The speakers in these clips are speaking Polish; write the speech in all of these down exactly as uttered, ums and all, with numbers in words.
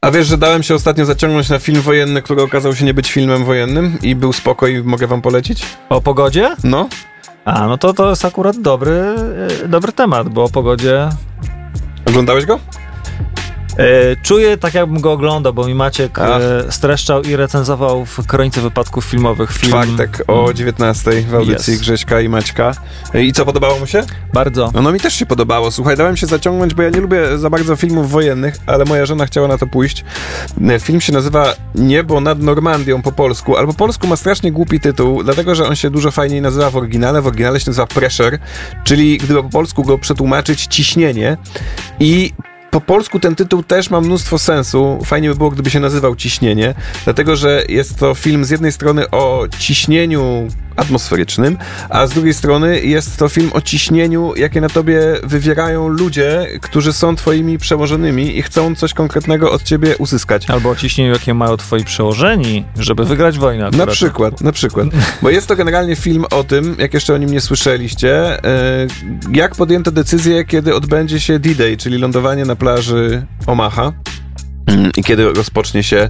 A wiesz, że dałem się ostatnio zaciągnąć na film wojenny, który okazał się nie być filmem wojennym i był spoko i mogę wam polecić? O pogodzie? No. A, no to to jest akurat dobry, dobry temat, bo o pogodzie... Oglądałeś go? E, czuję tak, jakbym go oglądał, bo mi Maciek e, streszczał i recenzował w Kronice Wypadków Filmowych film. Czwartek o dziewiętnastej w audycji yes. Grześka i Maćka. I co, podobało mu się? Bardzo. No, no mi też się podobało. Słuchaj, dałem się zaciągnąć, bo ja nie lubię za bardzo filmów wojennych, ale moja żona chciała na to pójść. Film się nazywa Niebo nad Normandią po polsku, ale po polsku ma strasznie głupi tytuł, dlatego, że on się dużo fajniej nazywa w oryginale. W oryginale się nazywa Pressure, czyli gdyby po polsku go przetłumaczyć, ciśnienie. I po polsku ten tytuł też ma mnóstwo sensu. Fajnie by było, gdyby się nazywał Ciśnienie, dlatego, że jest to film z jednej strony o ciśnieniu atmosferycznym, a z drugiej strony jest to film o ciśnieniu, jakie na tobie wywierają ludzie, którzy są twoimi przełożonymi i chcą coś konkretnego od ciebie uzyskać. Albo o ciśnieniu, jakie mają twoi przełożeni, żeby wygrać wojnę. Na przykład, na przykład. Bo jest to generalnie film o tym, jak jeszcze o nim nie słyszeliście, jak podjęto decyzję, kiedy odbędzie się D-Day, czyli lądowanie na plaży Omaha. I kiedy rozpocznie się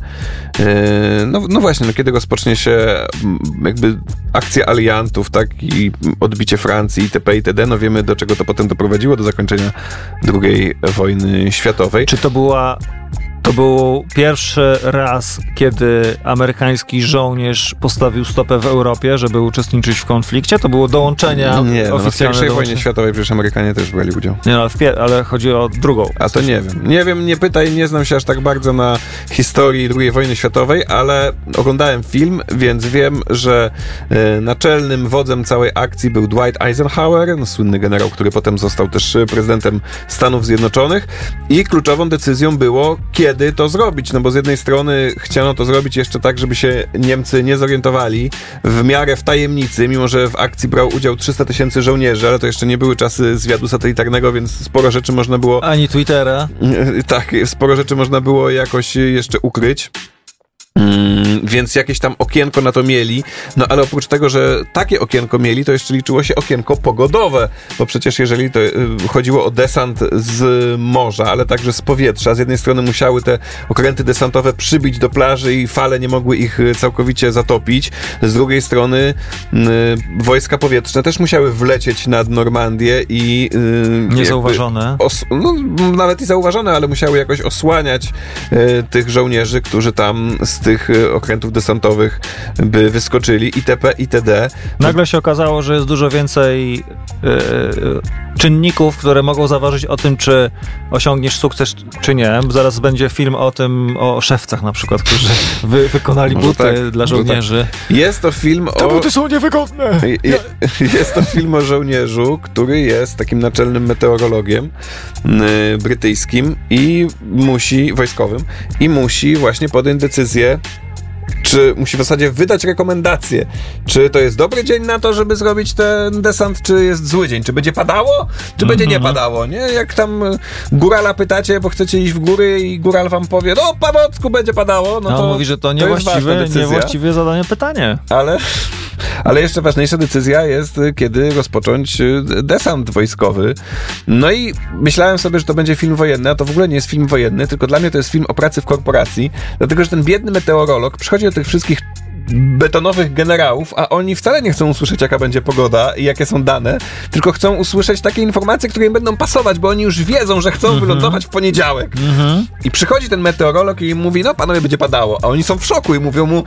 no, no właśnie, no kiedy rozpocznie się jakby akcja aliantów, tak, i odbicie Francji itp. itd. No wiemy, do czego to potem doprowadziło, do zakończenia drugiej wojny światowej. Czy to była To był pierwszy raz, kiedy amerykański żołnierz postawił stopę w Europie, żeby uczestniczyć w konflikcie? To było dołączenie Nie, no, w pierwszej dołączenie. wojnie światowej przecież Amerykanie też brali udział. Nie, no, ale, w pier- ale chodzi o drugą. A to nie wiem. Nie wiem, nie pytaj, nie znam się aż tak bardzo na historii drugiej wojny światowej, ale oglądałem film, więc wiem, że y, naczelnym wodzem całej akcji był Dwight Eisenhower, no, słynny generał, który potem został też prezydentem Stanów Zjednoczonych, i kluczową decyzją było, kiedy to zrobić, no bo z jednej strony chciano to zrobić jeszcze tak, żeby się Niemcy nie zorientowali, w miarę w tajemnicy, mimo że w akcji brał udział trzysta tysięcy żołnierzy, ale to jeszcze nie były czasy zwiadu satelitarnego, więc sporo rzeczy można było... Ani Twittera. Tak, sporo rzeczy można było jakoś jeszcze ukryć. Mm, więc jakieś tam okienko na to mieli, no ale oprócz tego, że takie okienko mieli, to jeszcze liczyło się okienko pogodowe, bo przecież jeżeli to y, chodziło o desant z morza, ale także z powietrza, z jednej strony musiały te okręty desantowe przybić do plaży i fale nie mogły ich całkowicie zatopić, z drugiej strony y, wojska powietrzne też musiały wlecieć nad Normandię i... Y, Niezauważone. Os- no, nawet i zauważone, ale musiały jakoś osłaniać y, tych żołnierzy, którzy tam z tych okrętów desantowych by wyskoczyli, itp. itd. Nagle się okazało, że jest dużo więcej yy, czynników, które mogą zaważyć o tym, czy osiągniesz sukces, czy nie. Zaraz będzie film o tym, o szewcach na przykład, którzy wy, wykonali może buty tak, dla żołnierzy. Tak. Jest to film o... Te buty są niewygodne! Je, jest to film o żołnierzu, który jest takim naczelnym meteorologiem yy, brytyjskim i musi, wojskowym, i musi właśnie podjąć decyzję, czy musi w zasadzie wydać rekomendację, czy to jest dobry dzień na to, żeby zrobić ten desant, czy jest zły dzień, czy będzie padało, czy mm-hmm. będzie nie padało, nie? Jak tam górala pytacie, bo chcecie iść w góry i góral wam powie, no Panocku, będzie padało, no, no to... On mówi, że to niewłaściwe, to niewłaściwie zadane pytanie. Ale... Ale jeszcze ważniejsza decyzja jest, kiedy rozpocząć desant wojskowy. No i myślałem sobie, że to będzie film wojenny, a to w ogóle nie jest film wojenny, tylko dla mnie to jest film o pracy w korporacji, dlatego że ten biedny meteorolog przychodzi do tych wszystkich betonowych generałów, a oni wcale nie chcą usłyszeć, jaka będzie pogoda i jakie są dane, tylko chcą usłyszeć takie informacje, które im będą pasować, bo oni już wiedzą, że chcą mm-hmm. wylądować w poniedziałek. Mm-hmm. I przychodzi ten meteorolog i mówi, no panowie, będzie padało, a oni są w szoku i mówią mu,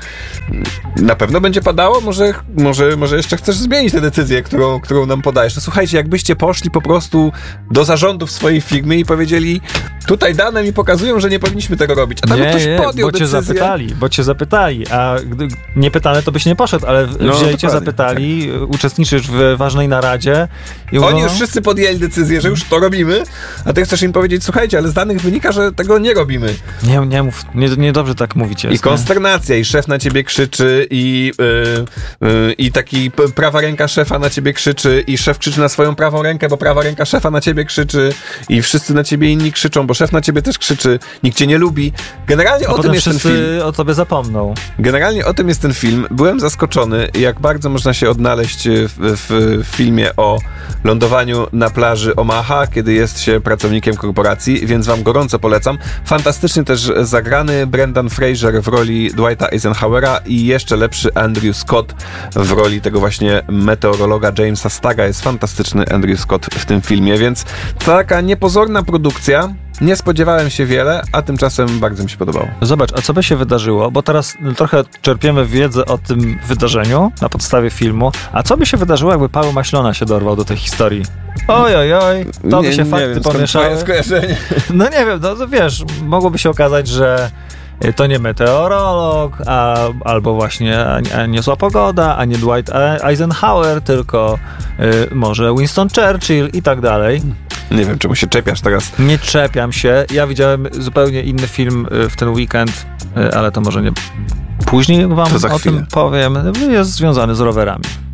na pewno będzie padało? Może, może, może jeszcze chcesz zmienić tę decyzję, którą, którą nam podajesz? No słuchajcie, jakbyście poszli po prostu do zarządu w swojej firmie i powiedzieli, tutaj dane mi pokazują, że nie powinniśmy tego robić, a tam nie, ktoś nie, podjął bo decyzję. Cię zapytali, bo cię zapytali, a gdy nie pytane, to byś nie poszedł, ale no, wzięli cię, zapytali, tak. Uczestniczysz w ważnej naradzie. I Oni mówią, już wszyscy podjęli decyzję, że już to robimy, a ty chcesz im powiedzieć, słuchajcie, ale z danych wynika, że tego nie robimy. Nie, nie mów, nie, nie dobrze tak mówicie. I konsternacja, i szef na ciebie krzyczy, i, yy, yy, i taki p- prawa ręka szefa na ciebie krzyczy, i szef krzyczy na swoją prawą rękę, bo prawa ręka szefa na ciebie krzyczy, i wszyscy na ciebie inni krzyczą, bo szef na ciebie też krzyczy, nikt cię nie lubi. Generalnie a o tym jest ten film. o tobie zapomną. Generalnie o tym jest ten ten film, byłem zaskoczony, jak bardzo można się odnaleźć w, w, w filmie o lądowaniu na plaży Omaha, kiedy jest się pracownikiem korporacji, więc wam gorąco polecam. Fantastycznie też zagrany Brendan Fraser w roli Dwighta Eisenhowera i jeszcze lepszy Andrew Scott w roli tego właśnie meteorologa Jamesa Stagga. Jest fantastyczny Andrew Scott w tym filmie, więc taka niepozorna produkcja. Nie spodziewałem się wiele, a tymczasem bardzo mi się podobało. Zobacz, a co by się wydarzyło, bo teraz trochę czerpiemy wiedzę o tym wydarzeniu na podstawie filmu, a co by się wydarzyło, jakby Paweł Maślona się dorwał do tej historii? Oj, oj, oj, to by nie, się nie fakty wiem, pomieszały. Skojarzenie. No nie wiem, no to wiesz, mogłoby się okazać, że to nie meteorolog, a, albo właśnie a, a nie zła pogoda, a nie Dwight Eisenhower, tylko y, może Winston Churchill i tak dalej. Nie wiem, czemu się czepiasz teraz. Nie czepiam się. Ja widziałem zupełnie inny film w ten weekend, ale to może nie później wam o tym powiem. Jest związany z rowerami.